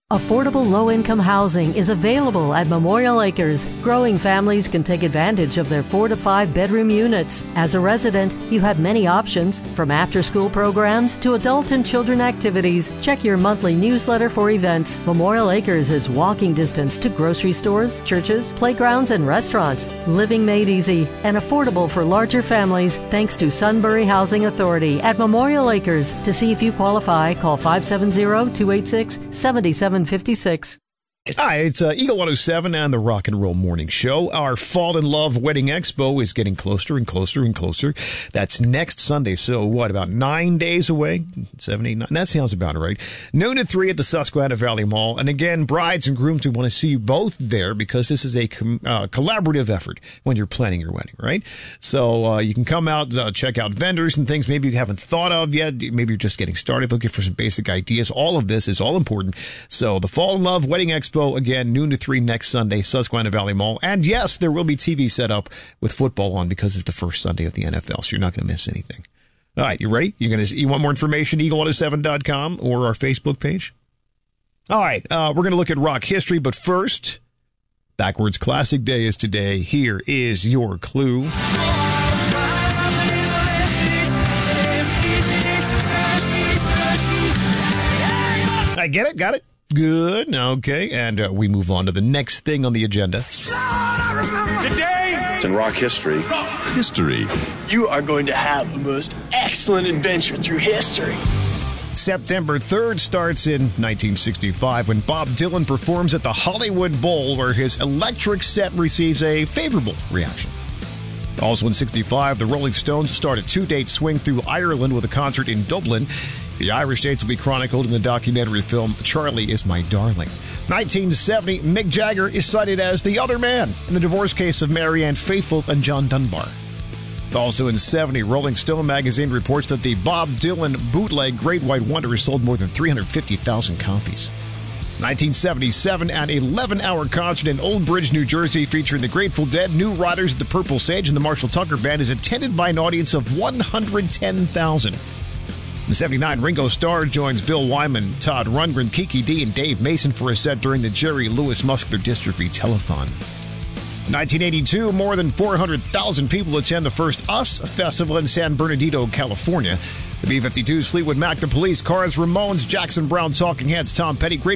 Affordable low-income housing is available at Memorial Acres. Growing families can take advantage of their 4 to 5 bedroom units. As a resident, you have many options, from after-school programs to adult and children activities. Check your monthly newsletter for events. Memorial Acres is walking distance to grocery stores, churches, playgrounds, and restaurants. Living made easy and affordable for larger families thanks to Sunbury Housing Authority at Memorial Acres. To see if you qualify, call 570-286-7756. Hi, it's Eagle 107 and the Rock and Roll Morning Show. Our Fall in Love Wedding Expo is getting closer and closer and closer. That's next Sunday. So what, about 9 days away? 7, 8, 9. That sounds about right. Noon to 3 at the Susquehanna Valley Mall. And again, brides and grooms, we want to see you both there because this is a collaborative effort when you're planning your wedding, right? So you can come out, check out vendors and things maybe you haven't thought of yet. Maybe you're just getting started, looking for some basic ideas. All of this is all important. So the Fall in Love Wedding Expo, again, noon to 3 next Sunday, Susquehanna Valley Mall. And yes, there will be TV set up with football on because it's the first Sunday of the NFL, so you're not going to miss anything. All right, you ready? You want more information? Eagle107.com or our Facebook page? All right, we're going to look at rock history, but first, Backwards Classic Day is today. Here is your clue. I get it? Got it? Good. Okay. And we move on to the next thing on the agenda. Today in rock history. You are going to have the most excellent adventure through history. September 3rd starts in 1965 when Bob Dylan performs at the Hollywood Bowl, where his electric set receives a favorable reaction. Also in 65, the Rolling Stones start a 2-date swing through Ireland with a concert in Dublin. The Irish dates will be chronicled in the documentary film Charlie Is My Darling. 1970, Mick Jagger is cited as the other man in the divorce case of Marianne Faithfull and John Dunbar. Also in 70, Rolling Stone magazine reports that the Bob Dylan bootleg Great White Wonder has sold more than 350,000 copies. 1977, an 11-hour concert in Old Bridge, New Jersey, featuring the Grateful Dead, New Riders, the Purple Sage, and the Marshall Tucker Band, is attended by an audience of 110,000. In 79, Ringo Starr joins Bill Wyman, Todd Rundgren, Kiki D, and Dave Mason for a set during the Jerry Lewis Muscular Dystrophy Telethon. In 1982, more than 400,000 people attend the first US Festival in San Bernardino, California. The B-52s, Fleetwood Mac, The Police, Cars, Ramones, Jackson Browne, Talking Heads, Tom Petty, Great